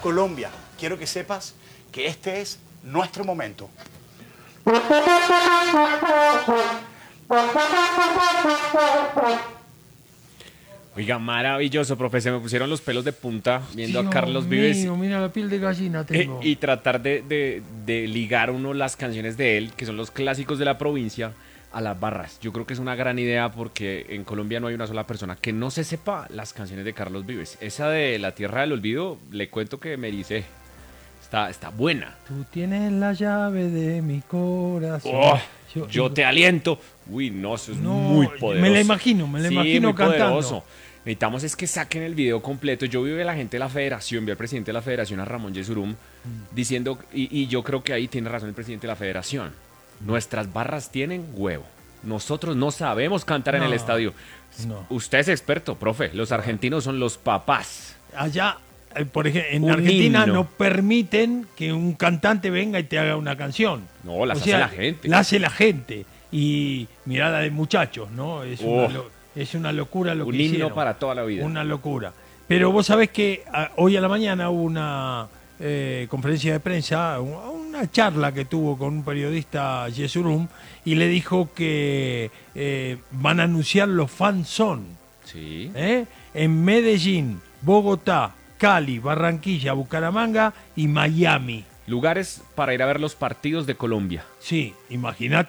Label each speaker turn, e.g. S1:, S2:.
S1: Colombia, quiero que sepas que este es nuestro momento.
S2: Oiga, maravilloso, profe. Se me pusieron los pelos de punta viendo a
S3: Dios
S2: Carlos Vives
S3: mío, mira la piel de gallina tengo.
S2: y tratar de ligar uno las canciones de él, que son los clásicos de la provincia, a las barras. Yo creo que es una gran idea porque en Colombia no hay una sola persona que no se sepa las canciones de Carlos Vives. Esa de La Tierra del Olvido, le cuento que me dice, está buena.
S3: Tú tienes la llave de mi corazón.
S2: Oh, yo te aliento. Uy, no, eso es muy poderoso.
S3: Me la imagino
S2: muy
S3: cantando.
S2: Poderoso. Necesitamos es que saquen el video completo. Yo vi a la gente de la federación, vi al presidente de la federación, a Ramón Yesurum, diciendo, y yo creo que ahí tiene razón el presidente de la federación, nuestras barras tienen huevo. Nosotros no sabemos cantar en el estadio.
S3: No.
S2: Usted es experto, profe. Los argentinos son los papás.
S3: Allá, por ejemplo, en
S2: Un
S3: Argentina
S2: himno.
S3: no permiten que un cantante venga y te haga una canción.
S2: No, las hace la gente.
S3: La hace la gente. Y mirá la de Muchachos, ¿no? Es una locura lo
S2: un
S3: que
S2: himno
S3: hicieron.
S2: para toda la vida.
S3: Una locura. Pero vos sabés que hoy a la mañana hubo una conferencia de prensa, una charla que tuvo con un periodista, Yesurum, y le dijo que van a anunciar los fanzón.
S2: Sí.
S3: En Medellín, Bogotá, Cali, Barranquilla, Bucaramanga y Miami.
S2: Lugares para ir a ver los partidos de Colombia.
S3: Sí, imagínate.